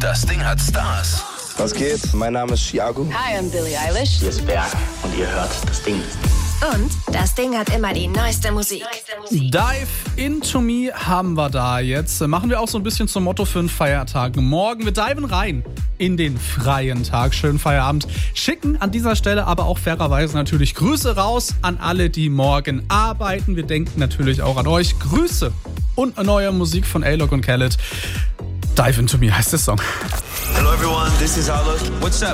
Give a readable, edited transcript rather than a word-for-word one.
Das Ding hat Stars. Was geht? Mein Name ist Chiago. Hi, I'm Billie Eilish. Hier ist Berg und ihr hört das Ding. Und das Ding hat immer die neueste Musik. Dive Into Me haben wir da jetzt. Machen wir auch so ein bisschen zum Motto für einen Feiertag. Morgen, wir diven rein in den freien Tag. Schönen Feierabend. Schicken an dieser Stelle aber auch fairerweise natürlich Grüße raus an alle, die morgen arbeiten. Wir denken natürlich auch an euch. Grüße und neue Musik von A-Log und Khaled. Dive Into Me heißt der Song. Hello everyone, this is Alok. What's up?